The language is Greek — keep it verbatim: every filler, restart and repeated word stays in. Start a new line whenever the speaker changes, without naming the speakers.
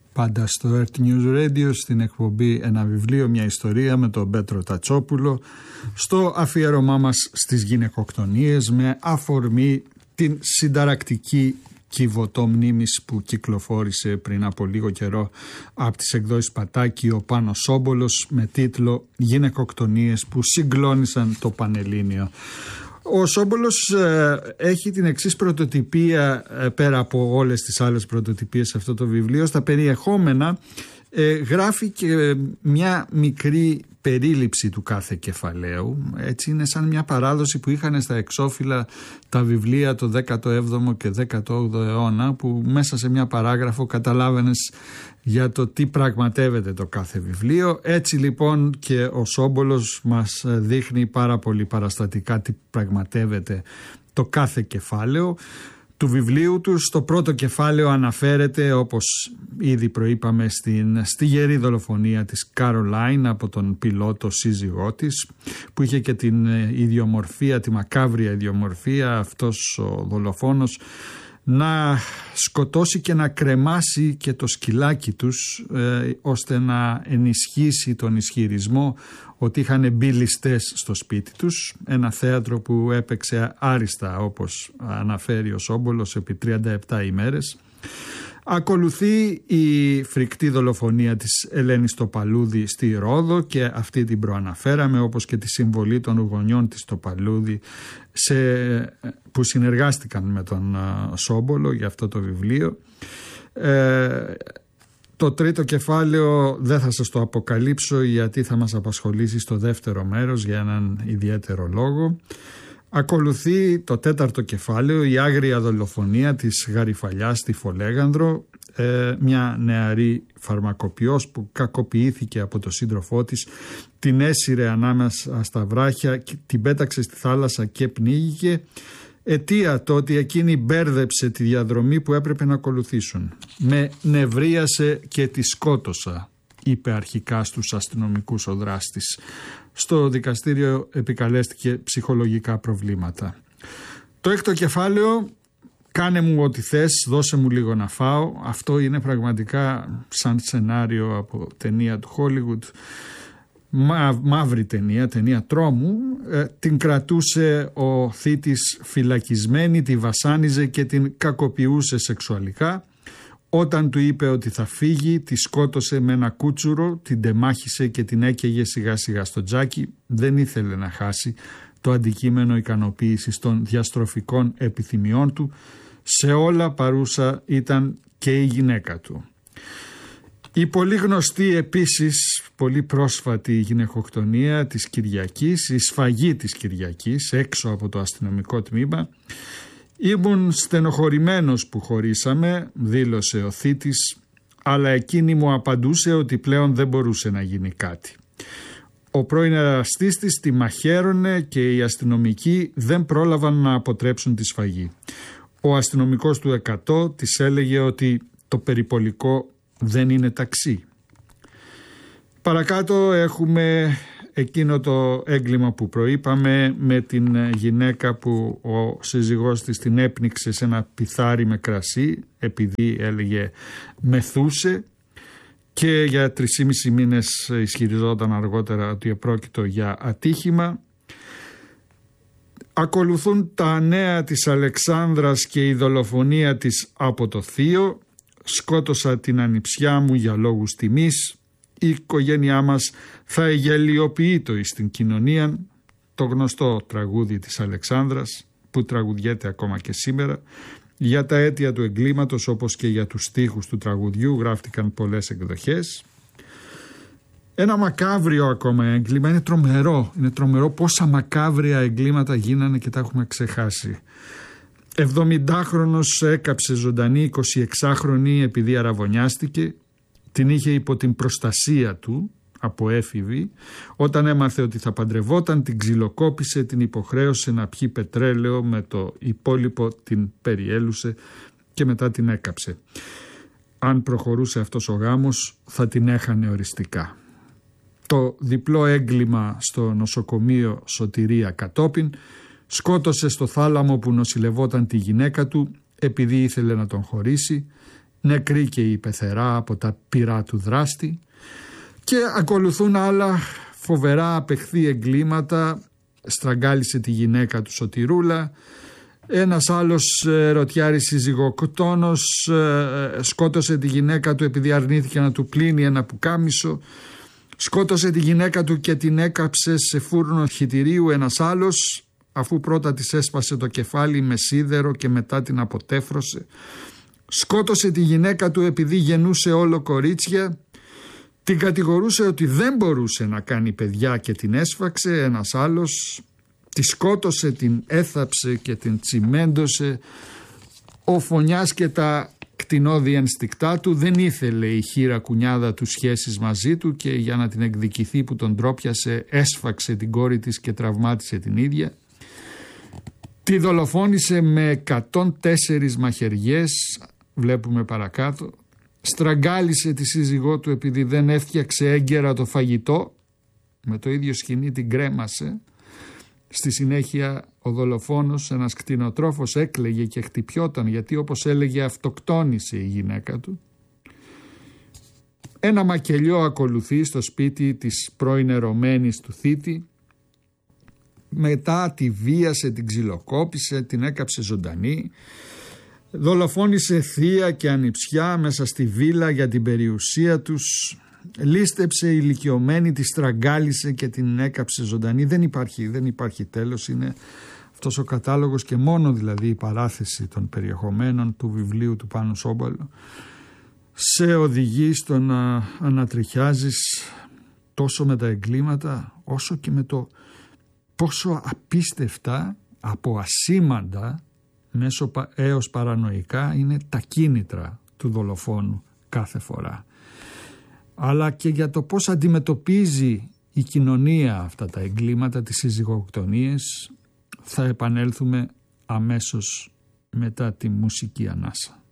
Πάντα στο Earth News Radio, στην εκπομπή Ένα βιβλίο, μια ιστορία με τον Πέτρο Τατσόπουλο, στο αφιέρωμά μας στις γυναικοκτονίες με αφορμή την συνταρακτική Κιβωτό μνήμης που κυκλοφόρησε πριν από λίγο καιρό από τις εκδόσεις Πατάκη ο Πάνος Σόμπολος με τίτλο «Γυναικοκτονίες που συγκλώνησαν το Πανελλήνιο». Ο Σόμπολος ε, έχει την εξής πρωτοτυπία, ε, πέρα από όλες τις άλλες πρωτοτυπίες σε αυτό το βιβλίο. Στα περιεχόμενα ε, γράφει και μια μικρή περίληψη του κάθε κεφαλαίου. Έτσι είναι σαν μια παράδοση που είχαν στα εξώφυλλα τα βιβλία το δέκατο έβδομο και δέκατο όγδοο αιώνα, που μέσα σε μια παράγραφο καταλάβαινες για το τι πραγματεύεται το κάθε βιβλίο. Έτσι λοιπόν και ο Σόμπολος μας δείχνει πάρα πολύ παραστατικά τι πραγματεύεται το κάθε κεφάλαιο του βιβλίου του. Στο πρώτο κεφάλαιο αναφέρεται, όπως ήδη προείπαμε, στην, στη γερή δολοφονία της Καρολάιν από τον πιλότο σύζυγό της, που είχε και την ιδιομορφία, τη μακάβρια ιδιομορφία αυτός ο δολοφόνος να σκοτώσει και να κρεμάσει και το σκυλάκι τους, ε, ώστε να ενισχύσει τον ισχυρισμό ότι είχαν μπει ληστές στο σπίτι τους. Ένα θέατρο που έπαιξε άριστα, όπως αναφέρει ο Σόμπολος, επί τριάντα επτά ημέρες. Ακολουθεί η φρικτή δολοφονία της Ελένης Τοπαλούδη στη Ρόδο, και αυτή την προαναφέραμε, όπως και τη συμβολή των γονιών της Τοπαλούδη σε, που συνεργάστηκαν με τον Σόμπολο για αυτό το βιβλίο. Ε, το τρίτο κεφάλαιο δεν θα σας το αποκαλύψω, γιατί θα μας απασχολήσει στο δεύτερο μέρος για έναν ιδιαίτερο λόγο. Ακολουθεί το τέταρτο κεφάλαιο, η άγρια δολοφονία της Γαριφαλιάς στη Φολέγανδρο, ε, μια νεαρή φαρμακοποιός που κακοποιήθηκε από το σύντροφό της, την έσυρε ανάμεσα στα βράχια, την πέταξε στη θάλασσα και πνίγηκε. Αιτία το ότι εκείνη μπέρδεψε τη διαδρομή που έπρεπε να ακολουθήσουν. Με νευρίασε και τη σκότωσα, είπε αρχικά στους αστυνομικούς ο δράστης. Στο δικαστήριο επικαλέστηκε ψυχολογικά προβλήματα. Το έκτο κεφάλαιο, κάνε μου ό,τι θες, δώσε μου λίγο να φάω. Αυτό είναι πραγματικά σαν σενάριο από ταινία του Hollywood. Μα, μαύρη ταινία, ταινία τρόμου. Ε, την κρατούσε ο θήτης φυλακισμένη, τη βασάνιζε και την κακοποιούσε σεξουαλικά. Όταν του είπε ότι θα φύγει, τη σκότωσε με ένα κούτσουρο, την τεμάχισε και την έκαιγε σιγά σιγά στο τζάκι. Δεν ήθελε να χάσει το αντικείμενο ικανοποίησης των διαστροφικών επιθυμιών του. Σε όλα παρούσα ήταν και η γυναίκα του. Η πολύ γνωστή επίσης, πολύ πρόσφατη γυναικοκτονία της Κυριακής, η σφαγή της Κυριακής έξω από το αστυνομικό τμήμα. «Ήμουν στενοχωρημένος που χωρίσαμε», δήλωσε ο θήτης, «αλλά εκείνη μου απαντούσε ότι πλέον δεν μπορούσε να γίνει κάτι. Ο πρώην εραστής της τη μαχαίρωνε και οι αστυνομικοί δεν πρόλαβαν να αποτρέψουν τη σφαγή. Ο αστυνομικός του εκατό της έλεγε ότι το περιπολικό δεν είναι ταξί». Παρακάτω έχουμε εκείνο το έγκλημα που προείπαμε με την γυναίκα που ο σύζυγός της την έπνιξε σε ένα πιθάρι με κρασί επειδή έλεγε μεθούσε, και για τρισήμισι μήνες ισχυριζόταν αργότερα ότι επρόκειτο για ατύχημα. Ακολουθούν τα νέα της Αλεξάνδρας και η δολοφονία της από το θείο. «Σκότωσα την ανιψιά μου για λόγους τιμής. Η οικογένειά μας θα εγελιοποιείτο εις την κοινωνία», το γνωστό τραγούδι της Αλεξάνδρας που τραγουδιέται ακόμα και σήμερα. Για τα αίτια του εγκλήματος, όπως και για τους στίχους του τραγουδιού, γράφτηκαν πολλές εκδοχές. Ένα μακάβριο ακόμα έγκλημα, είναι τρομερό, είναι τρομερό πόσα μακάβρια εγκλήματα γίνανε και τα έχουμε ξεχάσει. εβδομηντάχρονος έκαψε ζωντανή εικοσιεξάχρονη επειδή αραβωνιάστηκε. Την είχε υπό την προστασία του από έφηβη. Όταν έμαθε ότι θα παντρευόταν, την ξυλοκόπησε, την υποχρέωσε να πιει πετρέλαιο, με το υπόλοιπο την περιέλουσε και μετά την έκαψε. Αν προχωρούσε αυτός ο γάμος θα την έχανε οριστικά. Το διπλό έγκλημα στο νοσοκομείο Σωτηρία κατόπιν. Σκότωσε στο θάλαμο που νοσηλευόταν τη γυναίκα του επειδή ήθελε να τον χωρίσει. νεκρή και η πεθερά από τα πυρά του δράστη, και ακολουθούν άλλα φοβερά απεχθή εγκλήματα. Στραγγάλισε τη γυναίκα του Σωτηρούλα, ένας άλλος ερωτιάρης συζυγοκτόνος σκότωσε τη γυναίκα του επειδή αρνήθηκε να του πλύνει ένα πουκάμισο, σκότωσε τη γυναίκα του και την έκαψε σε φούρνο χυτηρίου ένας άλλος, αφού πρώτα της έσπασε το κεφάλι με σίδερο και μετά την αποτέφρωσε, σκότωσε τη γυναίκα του επειδή γεννούσε όλο κορίτσια, την κατηγορούσε ότι δεν μπορούσε να κάνει παιδιά και την έσφαξε ένας άλλος, τη σκότωσε, την έθαψε και την τσιμέντωσε. Ο Φωνιάς και τα κτηνώδη ενστικτά του δεν ήθελε η χήρα κουνιάδα του σχέσεις μαζί του και για να την εκδικηθεί που τον ντρόπιασε έσφαξε την κόρη της και τραυμάτισε την ίδια. Τη δολοφόνησε με εκατόν τέσσερις μαχαιριές, βλέπουμε παρακάτω. Στραγγάλισε τη σύζυγό του επειδή δεν έφτιαξε έγκαιρα το φαγητό, με το ίδιο σκοινί την κρέμασε. Στη συνέχεια ο δολοφόνος, ένας κτηνοτρόφος, έκλαιγε και χτυπιόταν γιατί, όπως έλεγε, αυτοκτόνησε η γυναίκα του. Ένα μακελιό ακολουθεί στο σπίτι της πρώην ερωμένης του θήτη. Μετά τη βίασε, την ξυλοκόπησε, την έκαψε ζωντανή. Δολοφόνησε θεία και ανιψιά μέσα στη βίλα για την περιουσία τους. Λίστεψε ηλικιωμένη, τη στραγγάλισε και την έκαψε ζωντανή. Δεν υπάρχει, δεν υπάρχει τέλος. Είναι αυτός ο κατάλογος και μόνο δηλαδή η παράθεση των περιεχομένων του βιβλίου του Πάνου Σόμπαλου σε οδηγεί στο να ανατριχιάζεις τόσο με τα εγκλήματα όσο και με το πόσο απίστευτα, από ασήμαντα μέσω έως παρανοϊκά είναι τα κίνητρα του δολοφόνου κάθε φορά. Αλλά και για το πώς αντιμετωπίζει η κοινωνία αυτά τα εγκλήματα, τις συζυγοκτονίες, θα επανέλθουμε αμέσως μετά τη μουσική ανάσα.